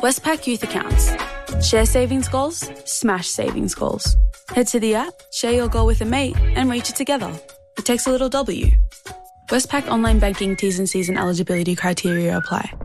Westpac Youth Accounts. Share savings goals, smash savings goals. Head to the app, share your goal with a mate and reach it together. It takes a little W. Westpac Online Banking T's and C's and eligibility criteria apply.